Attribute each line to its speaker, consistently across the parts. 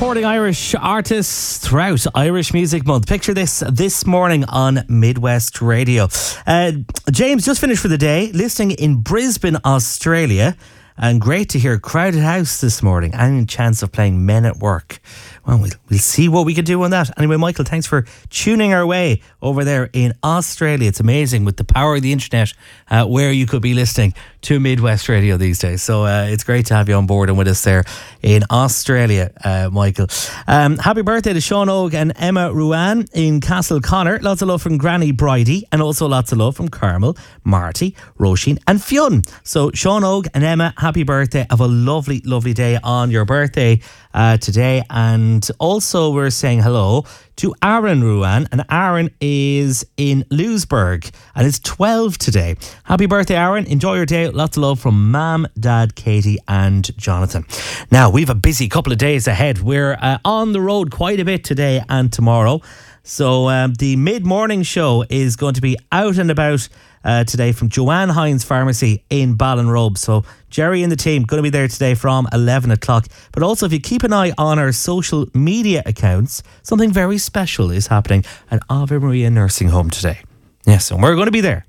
Speaker 1: supporting Irish artists throughout Irish Music Month. Picture this morning on Midwest Radio. James just finished for the day, listening in Brisbane, Australia. And great to hear Crowded House this morning. Any chance of playing Men at Work? Well, we'll see what we can do on that. Anyway, Michael, thanks for tuning our way over there in Australia. It's amazing with the power of the internet where you could be listening to Midwest Radio these days. So it's great to have you on board and with us there in Australia, Michael. Happy birthday to Sean Og and Emma Ruan in Castleconnor. Lots of love from Granny Bridie, and also lots of love from Carmel, Marty, Roisin and Fionn. So Sean Og and Emma, happy birthday. Have a lovely, lovely day on your birthday today. And also we're saying hello to Aaron Ruan, and Aaron is in Lewisburg and it's 12 today. Happy birthday, Aaron. Enjoy your day. Lots of love from Mum, Dad, Katie and Jonathan. Now, we've a busy couple of days ahead. We're on the road quite a bit today and tomorrow. So the mid-morning show is going to be out and about today from Joanne Hines Pharmacy in Ballinrobe. So Jerry and the team going to be there today from 11 o'clock. But also, if you keep an eye on our social media accounts, something very special is happening at Ave Maria Nursing Home today. Yes, and we're going to be there.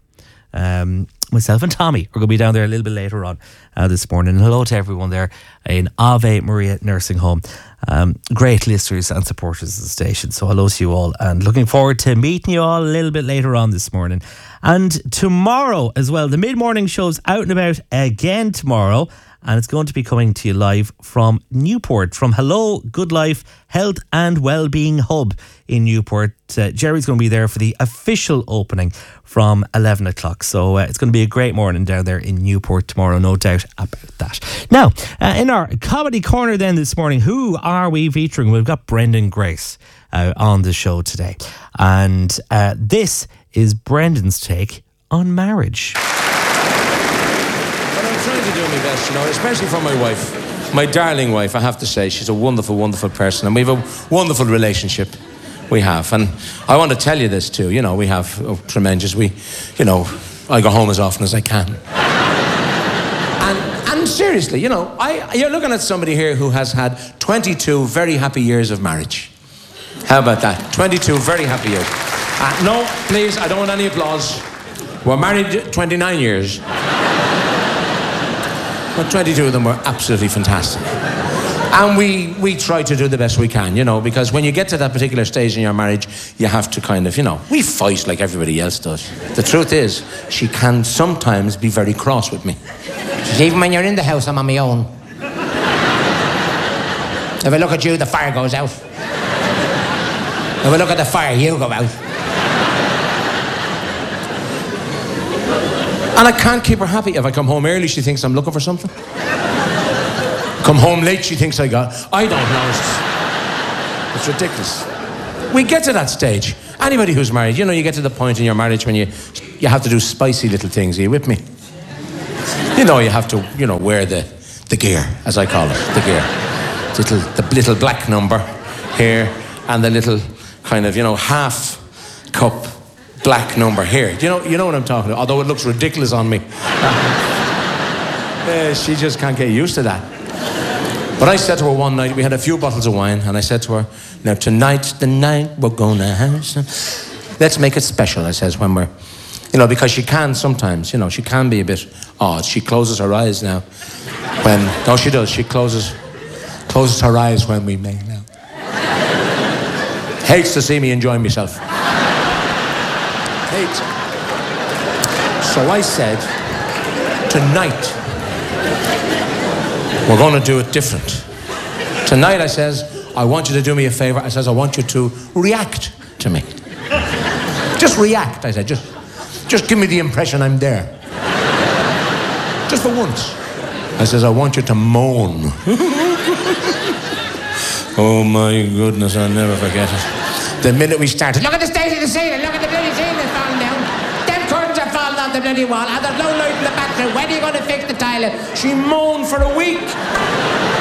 Speaker 1: Myself and Tommy are going to be down there a little bit later on this morning. Hello to everyone there in Ave Maria Nursing Home. Great listeners and supporters of the station. So hello to you all, and looking forward to meeting you all a little bit later on this morning. And tomorrow as well, the mid-morning show's out and about again tomorrow. And it's going to be coming to you live from Newport, from Hello Good Life Health and Wellbeing Hub in Newport. Jerry's going to be there for the official opening from 11 o'clock. So it's going to be a great morning down there in Newport tomorrow, no doubt about that. Now, in our comedy corner then this morning, who are we featuring? We've got Brendan Grace on the show today. And this is Brendan's take on marriage.
Speaker 2: I'm trying to do my best, especially for my wife, my darling wife. I have to say, she's a wonderful, wonderful person, and we have a wonderful relationship. We have, and I want to tell you this too. We have tremendous. I go home as often as I can. And seriously, you're looking at somebody here who has had 22 very happy years of marriage. How about that? 22 very happy years. No, please, I don't want any applause. We're married 29 years. But 22 of them were absolutely fantastic. And we try to do the best we can, because when you get to that particular stage in your marriage, you have to kind of, we fight like everybody else does. The truth is, she can sometimes be very cross with me. She says, even when you're in the house, I'm on my own. If I look at you, the fire goes out. If I look at the fire, you go out. And I can't keep her happy. If I come home early, she thinks I'm looking for something. Come home late, she thinks I don't know. It's ridiculous. We get to that stage. Anybody who's married, you get to the point in your marriage when you have to do spicy little things. Are you with me? You have to, wear the gear, as I call it, the gear. The little black number here, and the little kind of, half cup black number here. You know what I'm talking about? Although it looks ridiculous on me. She just can't get used to that. But I said to her one night, we had a few bottles of wine, and I said to her, now tonight's the night we're gonna have some. Let's make it special, I says, when we're, because she can sometimes, she can be a bit odd. She closes her eyes now. No, she does. She closes her eyes when we make now. Hates to see me enjoying myself. So I said, tonight, we're going to do it different. Tonight, I says, I want you to do me a favor. I says, I want you to react to me. Just react, I said. Just give me the impression I'm there. Just for once. I says, I want you to moan. Oh my goodness, I'll never forget it. The minute we started, look at the state of the ceiling, look at the bloody ceiling falling down. Them curtains are falling off the bloody wall, and there's no light in the bathroom. When are you going to fix the toilet? She moaned for a week.